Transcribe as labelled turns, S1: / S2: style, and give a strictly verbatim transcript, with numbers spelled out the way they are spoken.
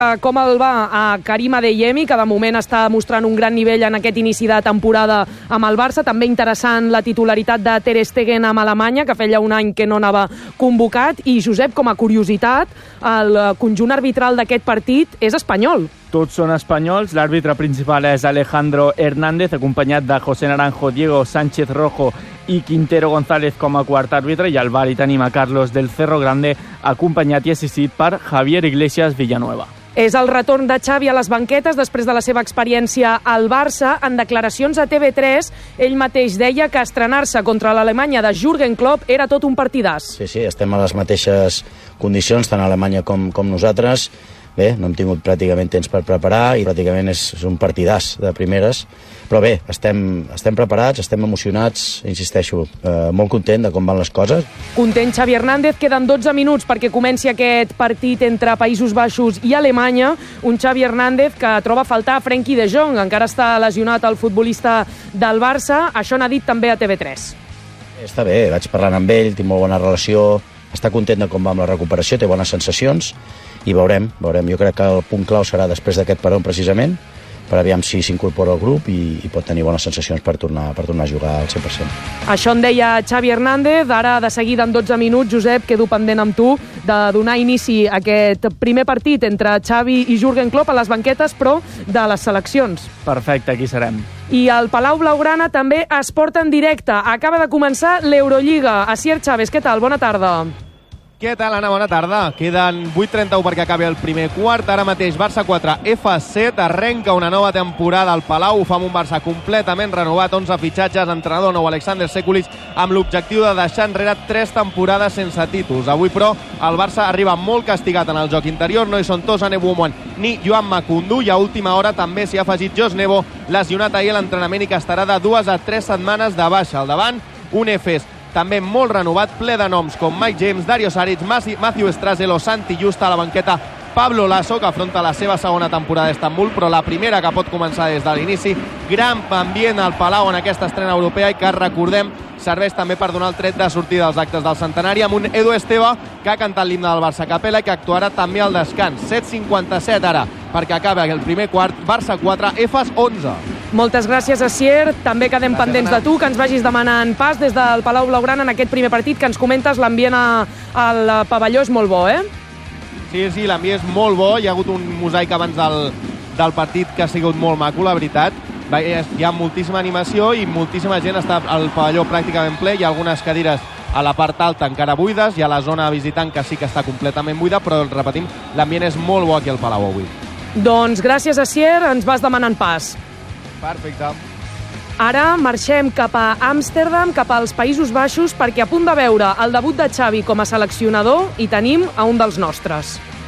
S1: Com el va a Karim Adeyemi, que de moment està mostrant un gran nivell en aquest inici de temporada amb el Barça. També interessant la titularitat de Ter Stegen amb Alemanya, que feia un any que no anava convocat. I, Josep, com a curiositat, el conjunt arbitral d'aquest partit és espanyol.
S2: Tots són espanyols. L'àrbitre principal és Alejandro Hernández, acompanyat de José Naranjo, Diego Sánchez Rojo i Quintero González com a quart àrbitre, i al bar hi tenim a Carlos del Cerro Grande, acompanyat i assistit per Javier Iglesias Villanueva.
S1: És el retorn de Xavi a les banquetes després de la seva experiència al Barça. En declaracions a T V tres, ell mateix deia que estrenar-se contra l'Alemanya de Jürgen Klopp era tot un partidàs.
S3: Sí, sí, estem a les mateixes condicions, tant a Alemanya com, com nosaltres. Bé, no hem tingut pràcticament temps per preparar i pràcticament és, és un partidàs de primeres, però bé, estem, estem preparats, estem emocionats, insisteixo, eh, molt content de com van les coses.
S1: Content Xavi Hernández, queden dotze minuts perquè comenci aquest partit entre Països Baixos i Alemanya, un Xavi Hernández que troba a faltar a Frenkie de Jong, encara està lesionat el futbolista del Barça, això n'ha dit també a T V tres.
S3: Està bé, vaig parlant amb ell, tinc molt bona relació, està content de com va amb la recuperació, té bones sensacions, i veurem, veurem. Jo crec que el punt clau serà després d'aquest peron precisament, per aviam si s'incorpora al grup i, i pot tenir bones sensacions per tornar, per tornar a jugar al cent per cent.
S1: Això en deia Xavi Hernández. Ara, de seguida, en dotze minuts, Josep, quedo pendent amb tu de donar inici a aquest primer partit entre Xavi i Jürgen Klopp a les banquetes, però de les seleccions.
S2: Perfecte, aquí serem.
S1: I el Palau Blaugrana també es porta en directe. Acaba de començar l'Eurolliga. Asier Chávez, què tal? Bona tarda.
S4: Què tal, Anna? Bona tarda. Queden vuit trenta-u perquè acabi el primer quart. Ara mateix Barça quatre, F set. Arrenca una nova temporada al Palau. Ho fa amb un Barça completament renovat. onze fitxatges, entrenador nou, Alexander Sekulic, amb l'objectiu de deixar enrere tres temporades sense títols. Avui, però, el Barça arriba molt castigat en el joc interior. No hi són Tosan Eboumouen ni Joan Makundu. I a última hora també s'hi ha afegit Jos Nebo, lesionat ahir a l'entrenament i que estarà de dues a tres setmanes de baixa. Al davant, un Efes també molt renovat, ple de noms com Mike James, Dario Saric, Matthew Strasel o Santi Justa. A la banqueta, Pablo Lasso, que afronta la seva segona temporada a Istanbul, però la primera que pot començar des de l'inici. Gran ambient al Palau en aquesta estrena europea i que, recordem, serveix també per donar el tret de sortida als actes del centenari, amb un Edu Esteve que ha cantat l'himne del Barça a capella i que actuarà també al descans. set cinquanta-set ara perquè acaba el primer quart. Barça quatre, Efes onze.
S1: Moltes gràcies, Asier. També quedem gràcies, pendents Anna. de tu, que ens vagis demanant pas des del Palau Blaugrana en aquest primer partit, que ens comentes l'ambient al pavelló és molt bo, eh?
S4: Sí, sí, l'ambient és molt bo. Hi ha hagut un mosaic abans del, del partit que ha sigut molt maco, la veritat. Hi ha moltíssima animació i moltíssima gent. Està al pavelló pràcticament ple. Hi ha algunes cadires a la part alta encara buides. Hi ha la zona visitant que sí que està completament buida, però, repetim, l'ambient és molt bo aquí al Palau avui.
S1: Doncs gràcies, Asier. Ens vas demanant pas.
S4: Perfecte.
S1: Ara marxem cap a Amsterdam, cap als Països Baixos, perquè a punt de veure el debut de Xavi com a seleccionador hi tenim a un dels nostres.